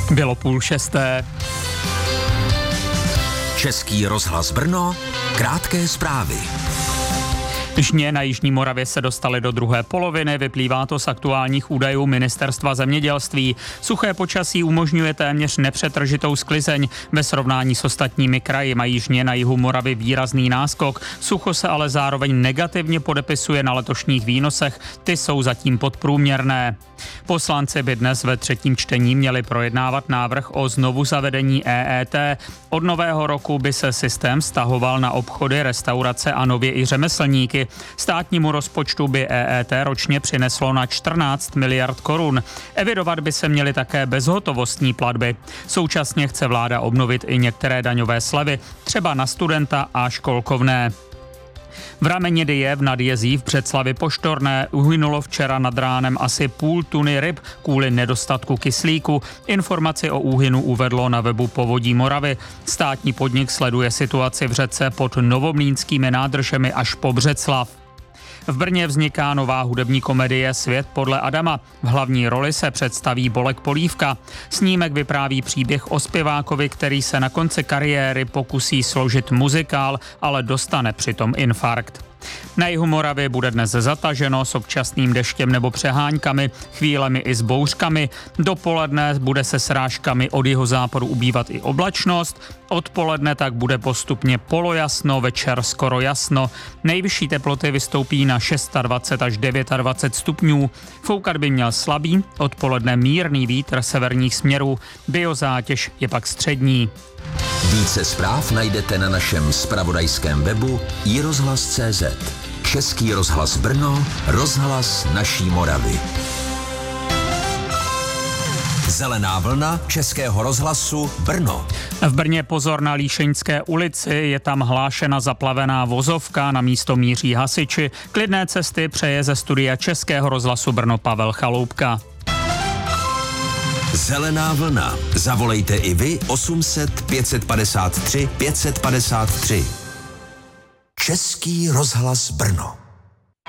Bylo 5:30. Český rozhlas Brno, krátké zprávy. Žně na Jižní Moravě se dostaly do druhé poloviny, vyplývá to z aktuálních údajů Ministerstva zemědělství. Suché počasí umožňuje téměř nepřetržitou sklizeň. Ve srovnání s ostatními kraji mají žně na jihu Moravy výrazný náskok. Sucho se ale zároveň negativně podepisuje na letošních výnosech, ty jsou zatím podprůměrné. Poslanci by dnes ve třetím čtení měli projednávat návrh o znovu zavedení EET. Od nového roku by se systém vztahoval na obchody, restaurace a nově i řemeslníky. Státnímu rozpočtu by EET ročně přineslo na 14 miliard korun. Evidovat by se měly také bezhotovostní platby. Současně chce vláda obnovit i některé daňové slevy, třeba na studenta a školkovné. V rameni Dyjev nad Jezí v Břeclavi Poštorné uhynulo včera nad ránem asi půl tuny ryb kvůli nedostatku kyslíku. Informaci o úhynu uvedlo na webu Povodí Moravy. Státní podnik sleduje situaci v řece pod Novomlýnskými nádržemi až po Břeclav. V Brně vzniká nová hudební komedie Svět podle Adama. V hlavní roli se představí Bolek Polívka. Snímek vypráví příběh o zpěvákovi, který se na konci kariéry pokusí složit muzikál, ale dostane přitom infarkt. Na jihu Moravy bude dnes zataženo s občasným deštěm nebo přeháňkami, chvílemi i s bouřkami. Dopoledne bude se srážkami od jihozápadu ubývat i oblačnost. Odpoledne tak bude postupně polojasno, večer skoro jasno. Nejvyšší teploty vystoupí na 26 až 29 stupňů. Foukat by měl slabý, odpoledne mírný vítr severních směrů. Biozátěž je pak střední. Více zpráv najdete na našem zpravodajském webu iRozhlas.cz. Český rozhlas Brno, rozhlas naší Moravy. Zelená vlna Českého rozhlasu Brno. V Brně pozor na Líšeňské ulici, je tam hlášena zaplavená vozovka, na místo míří hasiči. Klidné cesty přeje ze studia Českého rozhlasu Brno Pavel Chaloupka. Zelená vlna. Zavolejte i vy 800 553 553. Český rozhlas Brno.